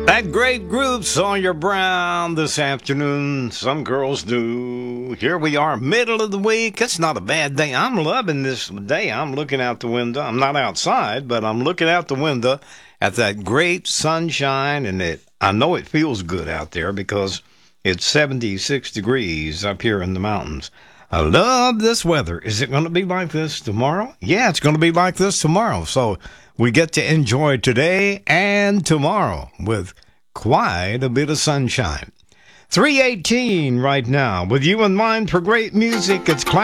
That great group, Sawyer Brown, this afternoon. Some girls do. Here we are, middle of the week. It's not a bad day. I'm loving this day. I'm looking out the window. I'm not outside, but I'm looking out the window at that great sunshine, and I know it feels good out there because it's 76 degrees up here in the mountains. I love this weather. Is it going to be like this tomorrow? Yeah, it's going to be like this tomorrow. So we get to enjoy today and tomorrow with quite a bit of sunshine. 3:18 right now. With you in mind for great music, it's